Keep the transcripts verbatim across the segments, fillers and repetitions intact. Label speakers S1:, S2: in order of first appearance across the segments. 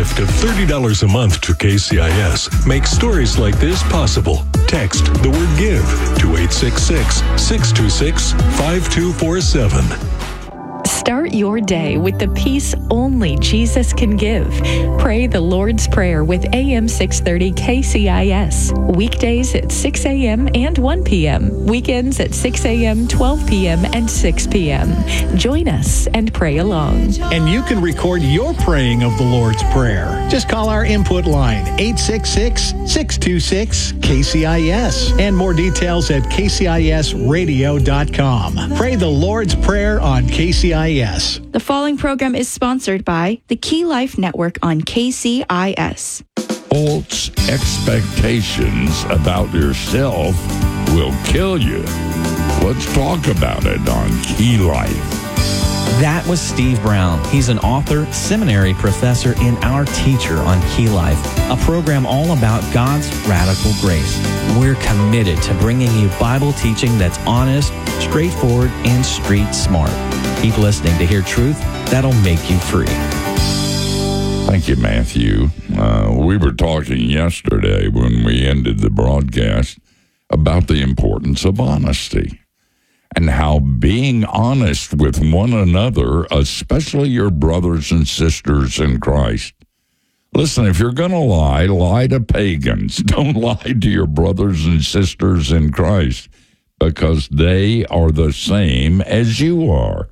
S1: gift of thirty dollars a month to K C I S. Make stories like this possible. Text the word GIVE to eight six six, six two six, five two four seven.
S2: Start your day with the peace only Jesus can give. Pray the Lord's Prayer with A M six thirty K C I S. Weekdays at six a.m. and one p.m. Weekends at six a.m., twelve p.m., and six p.m. Join us and pray along.
S3: And you can record your praying of the Lord's Prayer. Just call our input line, eight six six, six two six, K C I S. And more details at k c i s radio dot com. Pray the Lord's Prayer on K C I S.
S4: The following program is sponsored by the Key Life Network on K C I S.
S5: False expectations about yourself will kill you. Let's talk about it on Key Life.
S6: That was Steve Brown. He's an author, seminary professor, and our teacher on Key Life, a program all about God's radical grace. We're committed to bringing you Bible teaching that's honest, straightforward, and street smart. Keep listening to hear truth that'll make you free.
S5: Thank you, Matthew. Uh, we were talking yesterday when we ended the broadcast about the importance of honesty and how being honest with one another, especially your brothers and sisters in Christ. Listen, if you're going to lie, lie to pagans. Don't lie to your brothers and sisters in Christ because they are the same as you are.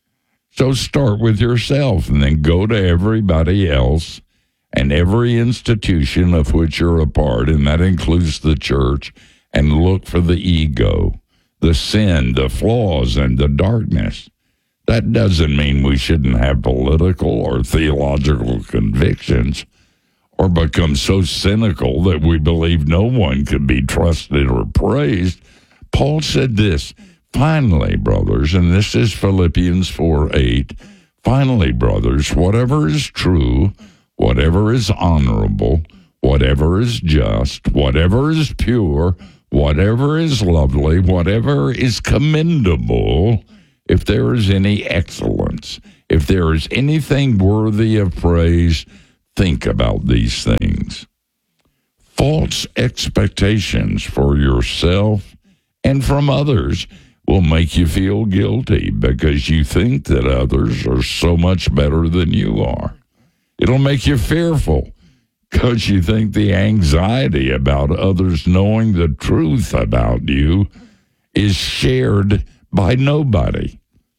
S5: So start with yourself and then go to everybody else and every institution of which you're a part, and that includes the church, and look for the ego, the sin, the flaws, and the darkness. That doesn't mean we shouldn't have political or theological convictions or become so cynical that we believe no one can be trusted or praised. Paul said this, finally, brothers, and this is Philippians four eight, finally, brothers, whatever is true, whatever is honorable, whatever is just, whatever is pure, whatever is lovely, whatever is commendable, if there is any excellence, if there is anything worthy of praise, think about these things. False expectations for yourself and from others will make you feel guilty because you think that others are so much better than you are. It'll make you fearful because you think the anxiety about others knowing the truth about you is shared by nobody.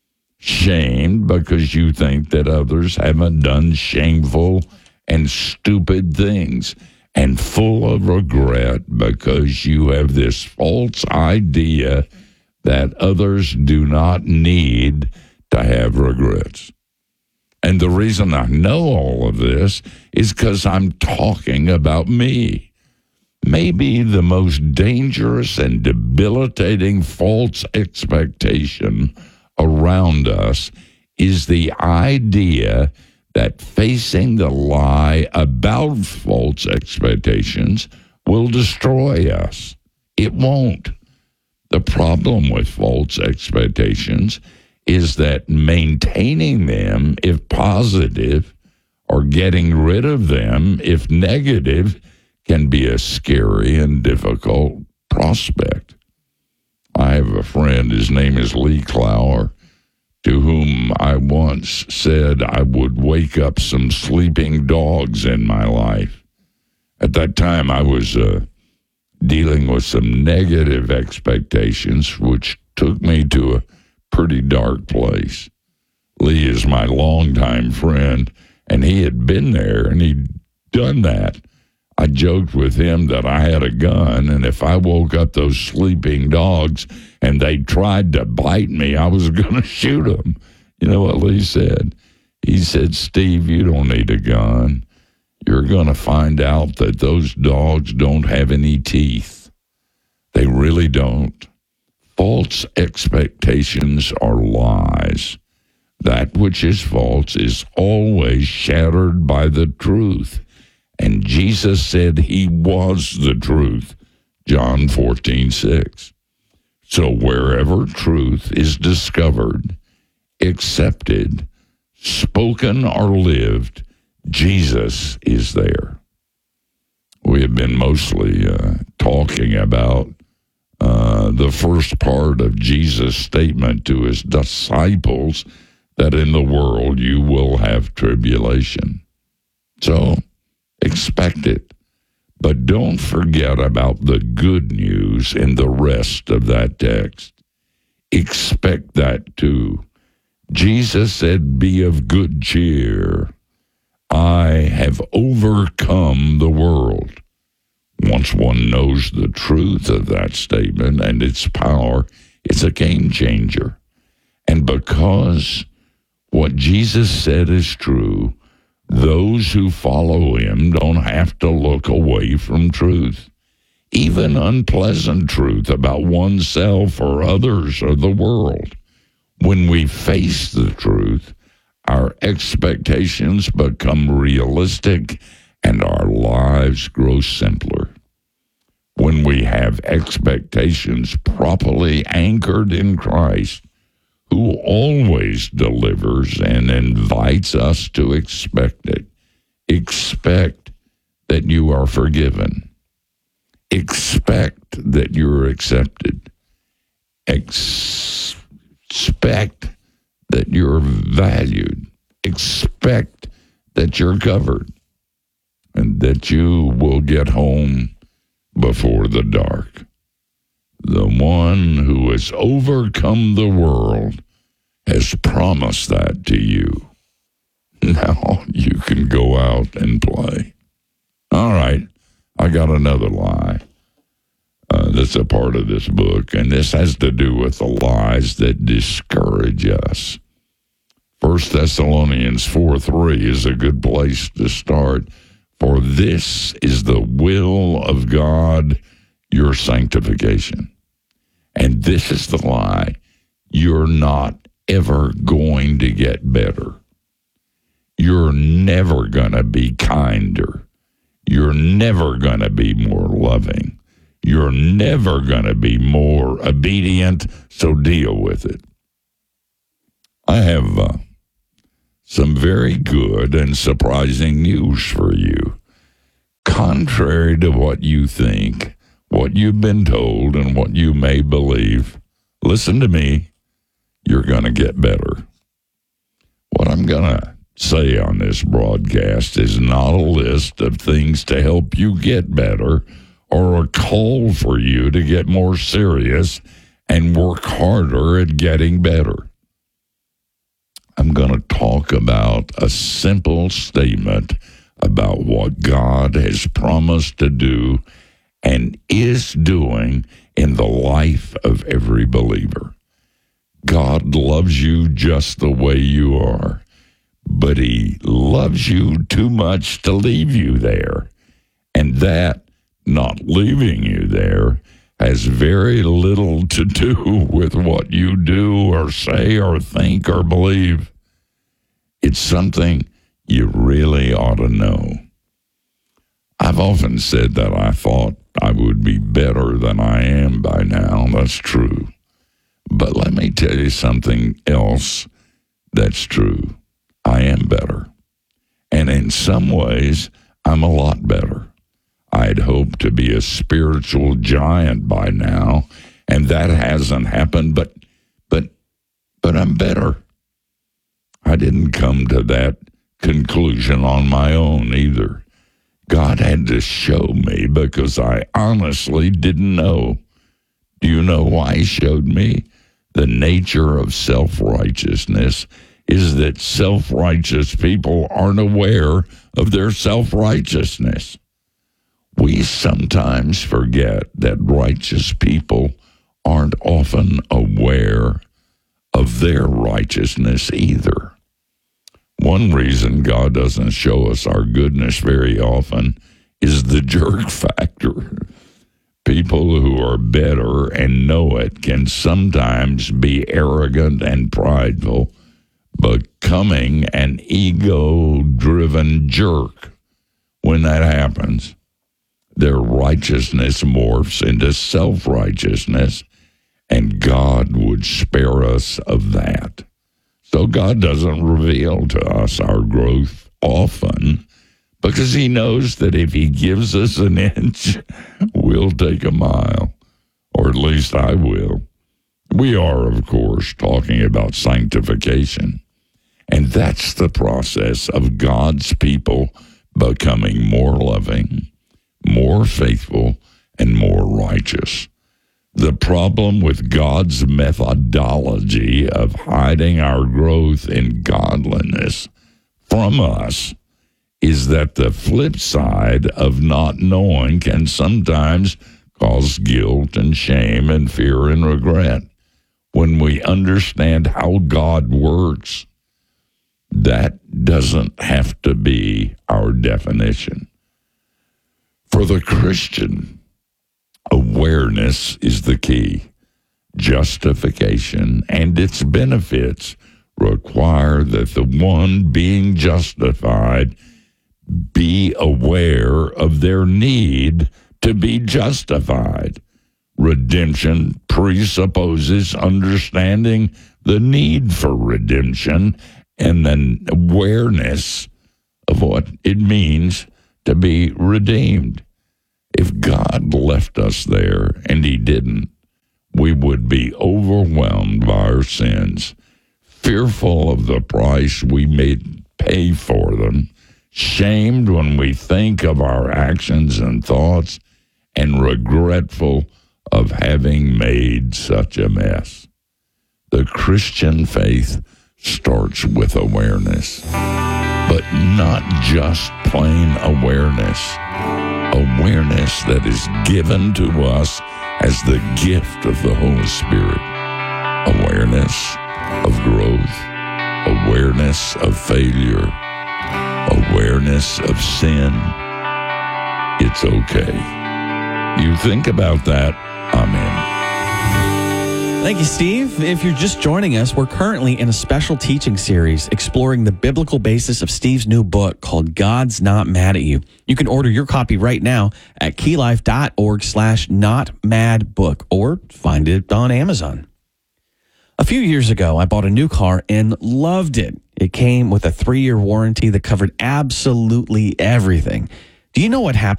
S5: Shamed because you think that others haven't done shameful and stupid things, and full of regret because you have this false idea that others do not need to have regrets. And the reason I know all of this is because I'm talking about me. Maybe the most dangerous and debilitating false expectation around us is the idea that facing the lie about false expectations will destroy us. It won't. The problem with false expectations is that maintaining them, if positive, or getting rid of them, if negative, can be a scary and difficult prospect. I have a friend, his name is Lee Clower, to whom I once said I would wake up some sleeping dogs in my life. At that time, I was uh, dealing with some negative expectations, which took me to a pretty dark place. Lee is my longtime friend, and he had been there, and he'd done that. I joked with him that I had a gun, and if I woke up those sleeping dogs and they tried to bite me, I was going to shoot them. You know what Lee said? He said, Steve, you don't need a gun. You're going to find out that those dogs don't have any teeth. They really don't. False expectations are lies. That which is false is always shattered by the truth. And Jesus said he was the truth, John fourteen six. So wherever truth is discovered, accepted, spoken, or lived, Jesus is there. We have been mostly uh, talking about uh, the first part of Jesus' statement to his disciples that in the world you will have tribulation. So expect it. But don't forget about the good news in the rest of that text. Expect that too. Jesus said, "Be of good cheer. I have overcome the world." Once one knows the truth of that statement and its power, it's a game changer. And because what Jesus said is true, those who follow him don't have to look away from truth, even unpleasant truth about oneself or others or the world. When we face the truth, our expectations become realistic and our lives grow simpler. When we have expectations properly anchored in Christ, who always delivers and invites us to expect it. Expect that you are forgiven. Expect that you're accepted. Ex- expect that you're valued. Expect that you're covered and that you will get home before the dark. The one who has overcome the world has promised that to you. Now you can go out and play. All right, I got another lie. Uh, that's a part of this book, and this has to do with the lies that discourage us. First Thessalonians four three is a good place to start. For this is the will of God, your sanctification. And this is the lie. You're not ever going to get better. You're never going to be kinder. You're never going to be more loving. You're never going to be more obedient, so deal with it. I have uh, some very good and surprising news for you. Contrary to what you think, what you've been told, and what you may believe, listen to me, you're going to get better. What I'm going to say on this broadcast is not a list of things to help you get better or a call for you to get more serious and work harder at getting better. I'm going to talk about a simple statement about what God has promised to do and is doing in the life of every believer. God loves you just the way you are, but he loves you too much to leave you there. And that, not leaving you there, has very little to do with what you do or say or think or believe. It's something you really ought to know. I've often said that I thought I would be better than I am by now. That's true. But let me tell you something else that's true. I am better. And in some ways, I'm a lot better. I'd hoped to be a spiritual giant by now, and that hasn't happened, but but but I'm better. I didn't come to that conclusion on my own either. God had to show me because I honestly didn't know. Do you know why he showed me? The nature of self-righteousness is that self-righteous people aren't aware of their self-righteousness. We sometimes forget that righteous people aren't often aware of their righteousness either. One reason God doesn't show us our goodness very often is the jerk factor. People who are better and know it can sometimes be arrogant and prideful, becoming an ego-driven jerk. When that happens, their righteousness morphs into self-righteousness, and God would spare us of that. So God doesn't reveal to us our growth often because he knows that if he gives us an inch, we'll take a mile, or at least I will. We are, of course, talking about sanctification, and that's the process of God's people becoming more loving, more faithful, and more righteous. The problem with God's methodology of hiding our growth in godliness from us is that the flip side of not knowing can sometimes cause guilt and shame and fear and regret. When we understand how God works, that doesn't have to be our definition. For the Christian, awareness is the key. Justification and its benefits require that the one being justified be aware of their need to be justified. Redemption presupposes understanding the need for redemption and then awareness of what it means to be redeemed. If God left us there, and he didn't, we would be overwhelmed by our sins, fearful of the price we may pay for them, shamed when we think of our actions and thoughts, and regretful of having made such a mess. The Christian faith starts with awareness, but not just plain awareness. Awareness that is given to us as the gift of the Holy Spirit. Awareness of growth, awareness of failure, awareness of sin. It's okay. You think about that, I'm in.
S6: Thank you, Steve. If you're just joining us, we're currently in a special teaching series exploring the biblical basis of Steve's new book called God's Not Mad at You. You can order your copy right now at keylife.org slash not mad book or find it on Amazon. A few years ago, I bought a new car and loved it. It came with a three-year warranty that covered absolutely everything. Do you know what happened